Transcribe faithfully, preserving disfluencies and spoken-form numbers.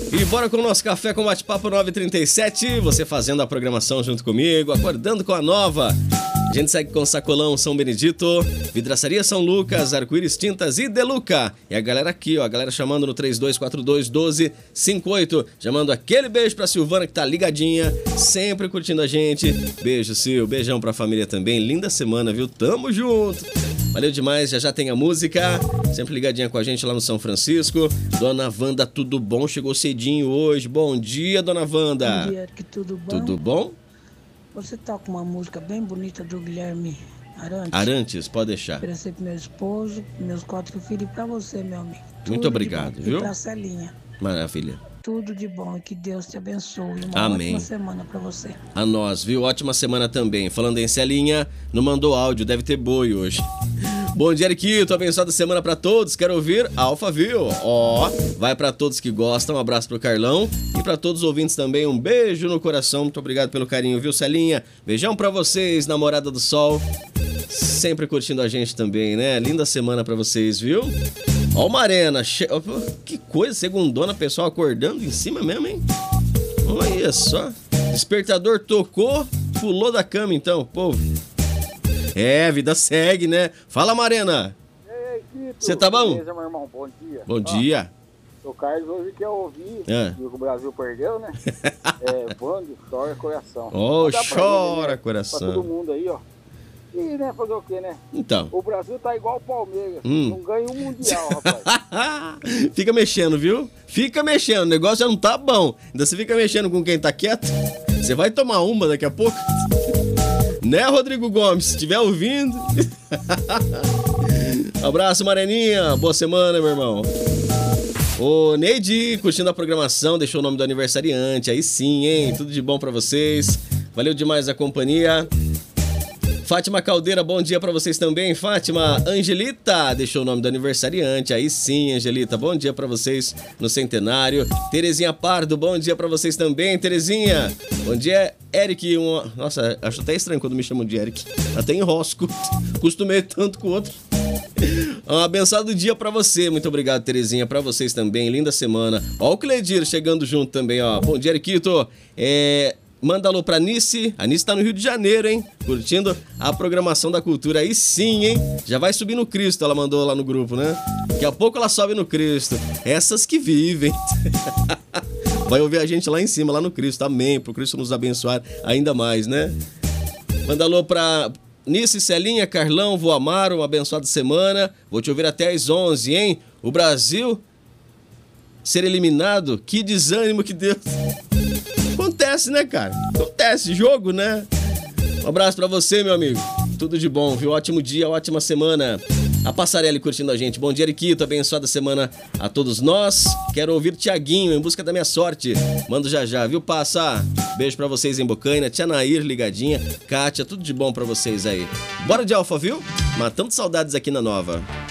E bora com o nosso Café com Bate-Papo nove e trinta e sete. Você fazendo a programação junto comigo, acordando com a nova. A gente segue com Sacolão São Benedito, Vidraçaria São Lucas, Arco-Íris Tintas e Deluca. E a galera aqui, ó, a galera chamando no três dois quatro dois, um dois cinco oito. Chamando aquele beijo pra Silvana que tá ligadinha, sempre curtindo a gente. Beijo, Sil, beijão pra família também. Linda semana, viu? Tamo junto. Valeu demais, já já tem a música. Sempre ligadinha com a gente lá no São Francisco. Dona Wanda, tudo bom? Chegou cedinho hoje. Bom dia, Dona Wanda. Bom dia, que tudo bom? Tudo bom? Você tá com uma música bem bonita do Guilherme Arantes. Arantes, pode deixar. Oferecer pro meu esposo, meus quatro filhos e pra você, meu amigo. Tudo Muito obrigado, bom. viu? E pra Celinha. Maravilha. Tudo de bom e que Deus te abençoe. Uma Amém. ótima semana pra você. A nós, viu? Ótima semana também. Falando em Celinha, não mandou áudio, deve ter boi hoje. Bom dia, Eriquito. Abençoada semana pra todos. Quero ouvir Alphaville. Ó, vai pra todos que gostam. Um abraço pro Carlão. E pra todos os ouvintes também, um beijo no coração. Muito obrigado pelo carinho, viu, Celinha? Beijão pra vocês, namorada do sol. Sempre curtindo a gente também, né? Linda semana pra vocês, viu? Ó o Marena. Che... Que coisa, segundona, pessoal acordando em cima mesmo, hein? Olha só. Despertador tocou, pulou da cama então, povo. É, vida segue, né? Fala, Marena. Ei, Tito. Você tá bom? Beleza, meu irmão. Bom dia. Bom dia. O Carlos hoje quer ouvir É. que o Brasil perdeu, né? É, Bando, chora coração. Oh, Mandar pra chora ele, né? coração. Pra todo mundo aí, ó. E, né, fazer o quê, né? Então. O Brasil tá igual o Palmeiras. Hum. Não ganha um mundial, rapaz. Fica mexendo, viu? Fica mexendo. O negócio já não tá bom. Ainda você fica mexendo com quem tá quieto. Você vai tomar uma daqui a pouco. Né, Rodrigo Gomes? Se estiver ouvindo. Abraço, Mareninha. Boa semana, meu irmão. Ô, Neide, curtindo a programação, deixou o nome do aniversariante. Aí sim, hein? Tudo de bom pra vocês. Valeu demais a companhia. Fátima Caldeira, bom dia pra vocês também. Fátima Angelita, deixou o nome do aniversariante. Aí sim, Angelita, bom dia pra vocês no centenário. Terezinha Pardo, bom dia pra vocês também, Terezinha. Bom dia, Eric. Um... Nossa, acho até estranho quando me chamam de Eric. Até enrosco. Costumei tanto com o outro. Um abençoado dia pra você. Muito obrigado, Terezinha. Pra vocês também. Linda semana. Ó o Cledir chegando junto também, ó. Bom dia, Eriquito. É... Manda alô pra Nice. A Nice tá no Rio de Janeiro, hein? Curtindo a programação da cultura. Aí sim, hein? Já vai subir no Cristo, ela mandou lá no grupo, né? Daqui a pouco ela sobe no Cristo. Essas que vivem. Vai ouvir a gente lá em cima, lá no Cristo. Amém. Pro Cristo nos abençoar ainda mais, né? Manda alô pra Nice, Celinha, Carlão, Vô Amaro. Uma abençoada semana. Vou te ouvir até às onze, hein? O Brasil ser eliminado. Que desânimo que Deus... Acontece, né, cara? Acontece, jogo, né? Um abraço pra você, meu amigo. Tudo de bom, viu? Ótimo dia, ótima semana. A Passarelli curtindo a gente. Bom dia, Eriquito. Abençoada semana a todos nós. Quero ouvir Tiaguinho, Em Busca da Minha Sorte. Mando já já, viu, Passa? Beijo pra vocês em Bocaina. Tia Nair ligadinha. Kátia, tudo de bom pra vocês aí. Bora de Alphaville? Matando saudades aqui na Nova.